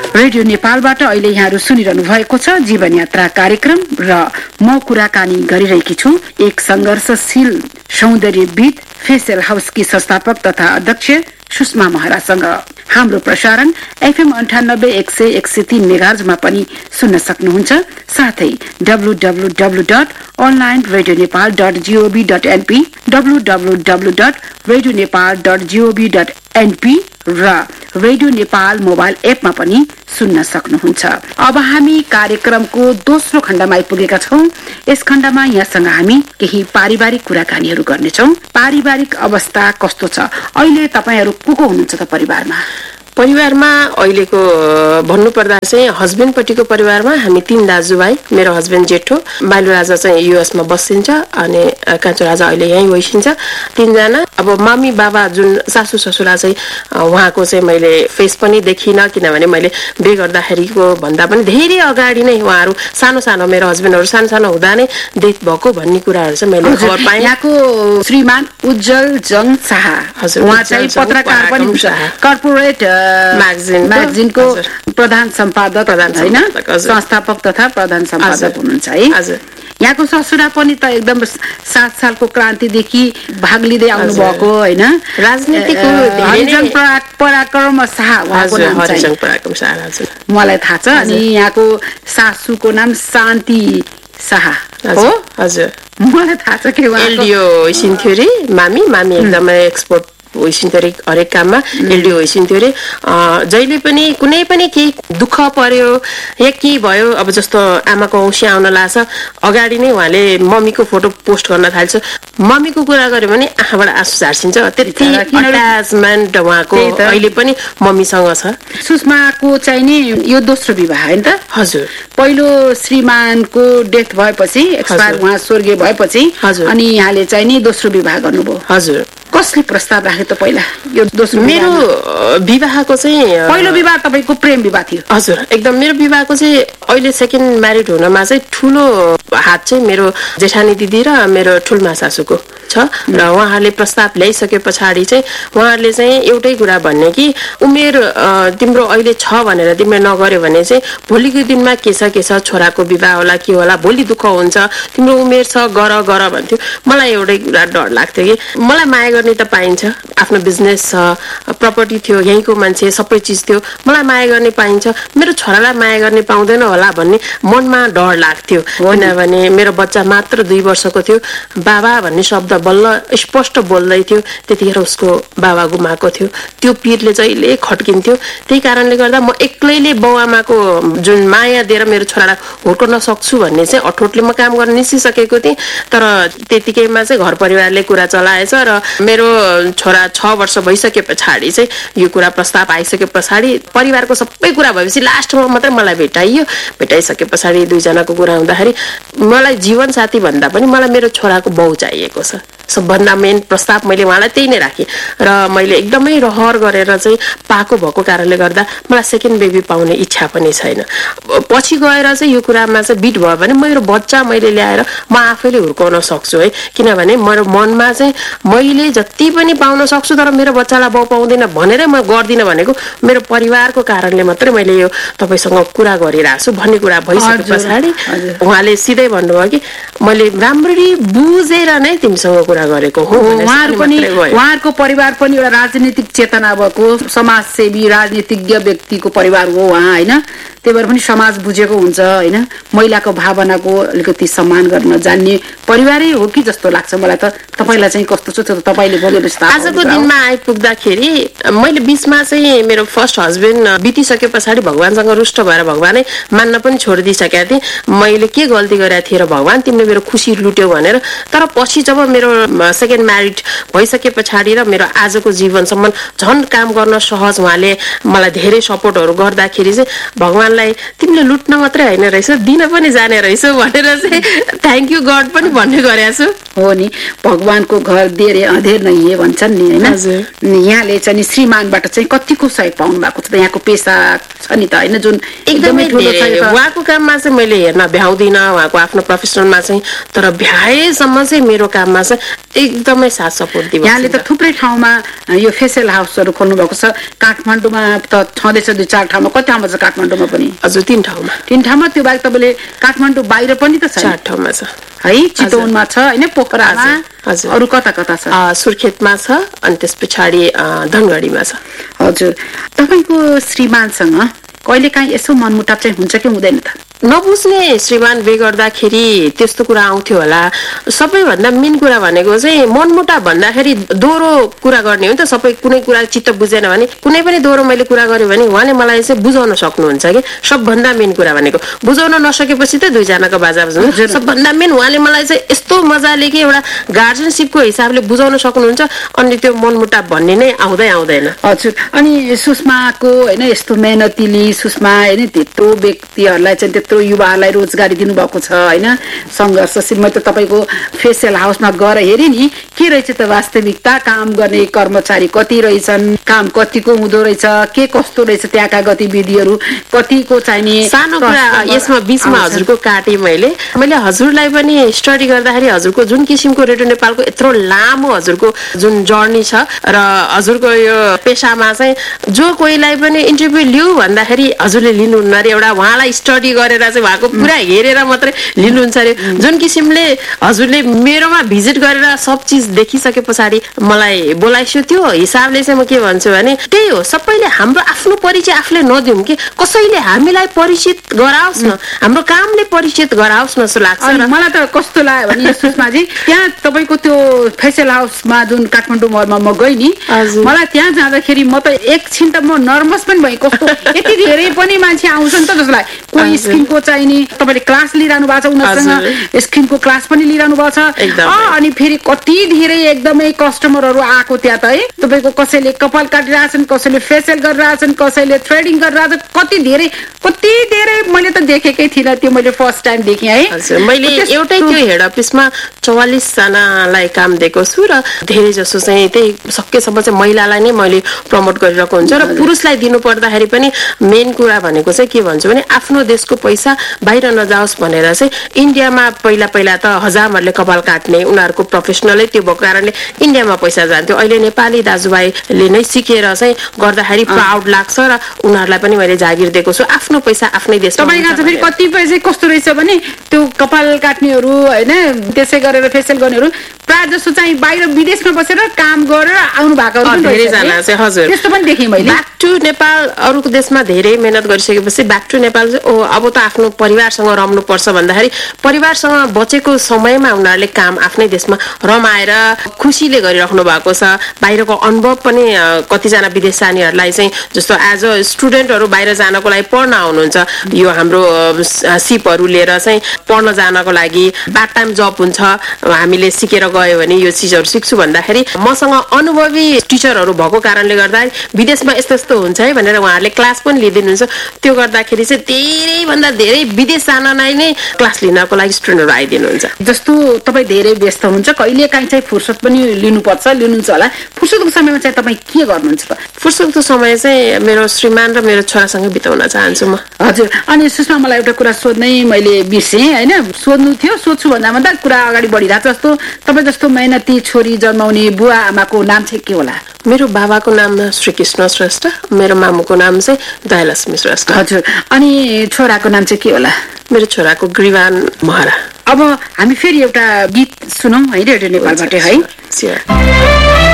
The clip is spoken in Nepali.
रेडियो नेपालबाट अहिले यहाँहरू सुनिरहनु भएको छ जीवन यात्रा कार्यक्रम र म कुराकानी गरिरहेकी छु एक संघर्षशील सौन्दर्यविद फेसियल हाउसकी संस्थापक तथा अध्यक्ष सुषमा महरासँग। हाम्रो प्रसारण FM 98.103 मेगाहर्जमा पनि सुन्न सक्नुहुन्छ। साथै www.onlineradionepal.gov.np www.radionepal.gov.np र रेडियो नेपाल मोबाइल एपमा पनि सुन्न सक्नुहुन्छ। अब हामी कार्यक्रमको दोस्रो खण्डमा आइपुगेका छौं। यस खण्डमा यहाँसँग हामी केही पारिवारिक कुराकानीहरू गर्नेछौं। पारिवारिक अवस्था कस्तो छ अहिले? तपाईहरु को हुनुहुन्छ त परिवारमा? परिवारमा अहिलेको भन्नुपर्दा चाहिँ हस्बेन्डपट्टिको परिवारमा हामी 3 दाजुभाइ। मेरो हस्बेन्ड जेठो, माइलो राजा चाहिँ US मा बसिन्छ अनि कान्छो राजा अहिले यही बसिन्छ। 3 जना। अब मम्मी बाबा जुन सासू ससुरा चाहिँ उहाँको चाहिँ मैले फेस पनि देखिन, किनभने मैले बिहे गर्दाखेरिको भन्दा पनि धेरै अगाडि नै उहाँहरू सानो सानो, मेरो हस्बेन्डहरू सानो सानो हुँदा नै डेथ भएको भन्ने कुराहरू चाहिँ मैले खबर पाएँ। यहाँको श्रीमान उज्जवल जङ शाह, उहाँ चाहिँ पत्रकार पनि हुनुहुन्छ, कर्पोरेट म्यागजिनको प्रधान सम्पादक हैन, संस्थापक तथा प्रधान सम्पादक हुनुहुन्छ है। हजुर। यहाँको ससुरा पनि त एकदम 7 सालको क्रान्तिदेखि भाग लिँदै आउनु भएको हैन, राजनीतिको हरिजन पराक्रम शाह उहाँको नाम चाहिँ। हरिजन पराक्रम शाह हजुर मलाई थाहा छ। अनि यहाँको सासूको नाम शान्ति शाह हो। हजुर मलाई थाहा छ कि उहाँ एलडीओ होइसिन्थ्यो रे। मामी एकदमै एक्सपोर्ट होइसिन्थ्यो रे, हरेक काममा एलडीओ होइसिन्थ्यो रे। जहिले पनि कुनै पनि केही दुःख पर्यो या के भयो, अब जस्तो आमाको औँसी आउन लाग्छ अगाडि नै उहाँले मम्मीको फोटो पोस्ट गर्न थाल्छ। मम्मीको कुरा गर्यो भने आँखाबाट आँसु झार्सिन्छ। त्यति अट्याचमेन्ट उहाँको अहिले पनि मम्मीसँग छ। सुषमाको चाहिँ नि यो दोस्रो विवाह हैन त? हजुर। पहिलो श्रीमानको डेथ भएपछि, एक्सपायर उहाँ स्वर्गीय भएपछि अनि यहाँले चाहिँ नि दोस्रो विवाह गर्नुभयो। हजुर। कसले प्रस्ताव राखे त पहिला यो दोस्रो? मेरो विवाहको चाहिँ पहिलो विवाह तपाईको प्रेम विवाह थियो? हजुर एकदम। मेरो विवाहको चाहिँ अहिले सेकेन्ड म्यारिड हुनमा चाहिँ ठुलो हात चाहिँ मेरो जेठानी दिदी र मेरो ठुलमा सासूको छ। र उहाँहरूले प्रस्ताव ल्याइसके पछाडि चाहिँ उहाँहरूले चाहिँ एउटै कुरा भन्ने कि उमेर तिम्रो अहिले छ भनेर तिमीले नगर्यो भने चाहिँ भोलिको दिनमा के छ छोराको विवाह होला के होला, भोलि दुःख हुन्छ, तिम्रो उमेर छ गर भन्थ्यो। मलाई एउटै कुरा डर लाग्थ्यो कि मलाई माया गर्ने त पाइन्छ, आफ्नो बिजनेस छ, प्रपर्टी थियो, यहीँको मान्छे, सबै चिज थियो, मलाई माया गर्ने पाइन्छ, मेरो छोरालाई माया गर्ने पाउँदैन होला भन्ने मनमा डर लाग्थ्यो। किनभने मेरो बच्चा मात्र 2 वर्षको थियो। बाबा भन्ने शब्द बल्ल स्पष्ट बोल्दै थियो। त्यतिखेर उसको बाबा गुमाएको थियो। त्यो पीरले जहिले खड्किन्थ्यो। त्यही कारणले गर्दा म एक्लैले बाउआमाको जुन माया दिएर मेरो छोरालाई हुर्काउन सक्छु भन्ने चाहिँ अठोटले म काम गर्न निस्किसकेको थिएँ। तर त्यतिकैमा चाहिँ घर परिवारले कुरा चलाएछ र मेरो छोरा 6 वर्ष भइसके पछाडि चाहिँ यो कुरा प्रस्ताव आइसके पछाडि परिवारको सबै कुरा भएपछि लास्टमा मात्रै मलाई भेटाइयो। भेटाइसके पछाडि 2 जनाको कुरा हुँदाखेरि मलाई जीवन साथी भन्दा पनि मलाई मेरो छोराको बाउ चाहिएको छ। सबभन्दा मेन प्रस्ताव मैले उहाँलाई त्यही नै राखेँ र मैले एकदमै रहर गरेर चाहिँ पाएको भएको कारणले गर्दा मलाई सेकेन्ड बेबी पाउने इच्छा पनि छैन। पछि गएर चाहिँ यो कुरामा चाहिँ बिट भयो भने मेरो बच्चा मैले ल्याएर म आफैले हुर्काउन सक्छु है। किनभने मेरो मनमा चाहिँ मैले जति पनि पाउन सक्छु तर मेरो बच्चालाई बाउ पाउँदैन भनेर म गर्दिनँ भनेको मेरो परिवारको कारणले मात्रै मैले यो तपाईसँग कुरा गरिरहेको छु भन्ने कुरा भइसके पछाडि उहाँले सिधै भन्नुभयो कि मैले राम्ररी बुझेर नै तिमीसँग कुरा गरेको हो। उहाँहरूको परिवार पनि एउटा राजनीतिक चेतना भएको समाजसेवी राजनीतिज्ञ व्यक्तिको परिवार हो उहाँ हैन। त्यही भएर पनि समाज बुझेको हुन्छ हैन, महिलाको भावनाको अलिकति सम्मान गर्न जान्ने परिवारै हो कि जस्तो लाग्छ मलाई त। तपाईलाई चाहिँ कस्तो छ त्यो तपाईले बोलेपछि त आजको दिनमा आइपुग्दाखेरि मैले बीचमा चाहिँ मेरो फर्स्ट हस्बेन्ड बितिसके पछाडि भगवानसँग रुष्ट भएर भगवानै मान्न पनि छोडिदिइसकेका थिएँ। मैले के गल्ती गरेको थिएँ र भगवान तिमीले मेरो खुसी लुट्यो भनेर। तर पछि जब मेरो सेकेन्ड म्यारिड भइसके पछाडि र मेरो आजको जीवनसम्म झन् काम गर्न सहज उहाँले मलाई धेरै सपोर्टहरू गर्दाखेरि चाहिँ भगवानलाई तिमीले लुट्न मात्रै होइन रहेछ दिन पनि जाने रहेछ भनेर चाहिँ थ्याङ्क यू गड पनि भन्ने गरेको छु। हो नि, भगवानको घर देरे अँधेर नै हे भन्छन् नि हैन। यहाँले चाहिँ श्रीमानबाट चाहिँ कतिको सहयोग पाउनु भएको छ त? यहाँको पेसा छ नि त हैन जुन एकदमै ठुलो छ। उहाँको काममा चाहिँ मैले हेर्न भ्याउँदिनँ, उहाँको आफ्नो प्रोफेसनमा चाहिँ, तर भ्याएसम्म चाहिँ मेरो काममा चाहिँ एकदमै साथ सपोर्ट दिन्छ। यहाँले त थुप्रै ठाउँमा यो फेसियल हाउसहरू खोल्नु भएको छ। काठमाडौँमा त छँदैछ 2-4 ठाउँमा। कति ठाउँमा छ काठमाडौँमा पनि? हजुर 3 ठाउँमा। 3 ठाउँमा। त्यो बाहेक तपाईँले काठमाडौँ बाहिर पनि त छ? 4 ठाउँमा छ है। चितवनमा छ हैन, पोखरामा। हजुर। अरु कता कता छ? सुर्खेतमा छ अनि त्यस पछाडि धनगढीमा छ। हजुर। तपाईको श्रीमानसँग कहिलेकाहीँ यसो मनमुटाव चाहिँ हुन्छ कि हुँदैन त? नबुझ्ने श्रीमान बे गर्दाखेरि त्यस्तो कुरा आउँथ्यो होला। सबैभन्दा मेन कुरा भनेको चाहिँ मनमुटाव भन्दाखेरि दोहोरो कुरा गर्ने हो नि त। सबै कुनै कुरा चित्त बुझेन भने कुनै पनि दोहोरो मैले कुरा गरेँ भने उहाँले मलाई चाहिँ बुझाउन सक्नुहुन्छ कि। सबभन्दा मेन कुरा भनेको बुझाउन नसकेपछि त दुईजनाको बाजा बज्नु। सबभन्दा मेन उहाँले मलाई चाहिँ यस्तो मजाले कि एउटा गार्जियनसिपको हिसाबले बुझाउन सक्नुहुन्छ, अनि त्यो मनमुटाव भन्ने नै आउँदैन। हजुर। अनि सुषमाको हैन यस्तो मेहनतीली सुषमा हैन त्यत्रो व्यक्तिहरूलाई चाहिँ त्यत्रो युवाहरूलाई रोजगारी दिनुभएको छ हैन, संघर्षशील। मैले त तपाईँको फेसियल हाउसमा गएर हेरेँ नि, के रहेछ त वास्तविकता। काम गर्ने कर्मचारी कति रहेछन्, काम कतिको हुँदो रहेछ, के कस्तो रहेछ त्यहाँका गतिविधिहरू, कतिको चाहिने। सानो कुरा यसमा बीचमा हजुरको काटेँ मैले हजुरलाई पनि स्टडी गर्दाखेरि हजुरको जुन किसिमको रेडियो नेपालको यत्रो लामो हजुरको जुन जर्नी छ र हजुरको यो पेसामा चाहिँ जो कोहीलाई पनि इन्टरभ्यू लिऊ भन्दाखेरि हजुरले लिनुहुन्न अरे। एउटा उहाँलाई स्टडी गरेर चाहिँ उहाँको पुरा हेरेर मात्रै लिनुहुन्छ अरे। जुन किसिमले हजुरले मेरोमा भिजिट गरेर सब चिज देखिसके पछाडि मलाई बोलाइसो, त्यो हिसाबले चाहिँ म के भन्छु भने त्यही हो। सबैले हाम्रो आफ्नो परिचय आफूले नदिउँ कि कसैले हामीलाई परिचित गराओस् न, हाम्रो कामले परिचित गराओस् न जस्तो लाग्छ। मलाई त कस्तो लाग्यो भने सुषमाजी, त्यहाँ तपाईँको त्यो फेसियल हाउसमा जुन काठमाडौँ महलमा म गएँ नि, मलाई त्यहाँ जाँदाखेरि म त एकछिन त म नर्भस पनि भएँ। कस्तो यति धेरै पनि मान्छे आउँछन् त जसलाई कोही स्किनको चाहिने तपाईँले क्लास लिइरहनु भएको छ, उनीहरूसँग स्किनको क्लास पनि लिइरहनु भएको छ। अनि फेरि कति धेरै एकदमै कस्टमरहरू आएको त्यहाँ त है। तपाईँको कसैले कपाल काटिरहेछन्, कसैले फेसियल गरिरहेछन्, कसैले थ्रेडिङ गरिरहेछन्। कति धेरै मैले त देखेकै थिइनँ। त्यो मैले फर्स्ट टाइम देखेँ है। मैले एउटै त्यो हेड अफिसमा 44 जनालाई काम दिएको छु र धेरै जसो चाहिँ त्यही सकेसम्म चाहिँ महिलालाई नै मैले प्रमोट गरिरहेको हुन्छ। र पुरुषलाई दिनु पर्दाखेरि पनि मेन कुरा भनेको चाहिँ के भन्छु भने आफ्नो देशको पैसा बाहिर नजाओस् भनेर चाहिँ इन्डियामा पहिला त हजामहरूले कपाल काट्ने उनीहरूको प्रोफेसनलै त्यो भएको कारणले इन्डियामा पैसा जान्थ्यो। अहिले नेपाली दाजुभाइले नै सिकेर चाहिँ गर्दाखेरि प्राउड लाग्छ र उनीहरूलाई पनि मैले जागिर दिएको छु। आफ्नो पैसा आफ्नै देशमा। तपाईँको चाहिँ फेरि कतिपय चाहिँ कस्तो रहेछ भने त्यो कपाल काट्नेहरू हैन, त्यसै गरेर फेसियल गर्नेहरू प्राय जसो चाहिँ बाहिर विदेशमा बसेर काम गरेर आउनु भएको धेरैजना चाहिँ। हजुर, त्यस्तो पनि देखेँ मैले। ब्याक टु नेपाल अरूको देशमा धेरै मेहनत गरिसकेपछि ब्याक टु नेपाल चाहिँ अब त आफ्नो परिवारसँग रम्नु पर्छ भन्दाखेरि परिवारसँग बचेको समयमा उनीहरूले काम आफ्नै देशमा रमाएर खुसीले गरिराख्नु भएको छ। बाहिरको अनुभव पनि कतिजना विदेश जानेहरूलाई चाहिँ जस्तो एज अ स्टुडेन्टहरू बाहिर जानको लागि पढ्न आउनुहुन्छ, यो हाम्रो सिपहरू लिएर चाहिँ पढ्न जानको लागि पार्ट टाइम जब हुन्छ। हामीले सिकेर गयो भने यो चिजहरू सिक्छु भन्दाखेरि मसँग अनुभवी टिचरहरू भएको कारणले गर्दा विदेशमा यस्तो यस्तो हुन्छ है भनेर उहाँहरूले क्लास पनि लिइदिनुहुन्छ। त्यो गर्दाखेरि चाहिँ धेरैभन्दा धेरै विदेश जानलाई नै क्लास लिनको लागि स्टुडेन्टहरू आइदिनुहुन्छ। जस्तो तपाईँ धेरै व्यस्त हुन्छ, कहिले काहीँ चाहिँ फुर्सद पनि लिनुहुन्छ होला। फुर्सदको समयमा चाहिँ तपाईँ के गर्नुहुन्छ त? फुर्सदको समय चाहिँ मेरो श्रीमान र मेरो छोरासँग बिताउन चाहन्छु म। हजुर। अनि सुषमा, मलाई एउटा कुरा सोध्नै मैले बिर्सेँ हैन, सोध्नु थियो। सोध्छु भन्दा कुरा अगाडि बढिरहेको जस्तो। तपाईँ जस्तो मेहनती छोरी जन्माउने बुवा आमाको नाम चाहिँ के होला? मेरो बाबाको नाम श्री कृष्ण श्रेष्ठ, मेरो मामुको नाम चाहिँ दयालक्ष्मी श्रेष्ठ। हजुर। अनि छोराको नाम चाहिँ के होला? मेरो छोराको ग्रीवान महरा। अब हामी फेरि एउटा गीत सुनौँ है रेडियो नेपालबाट है।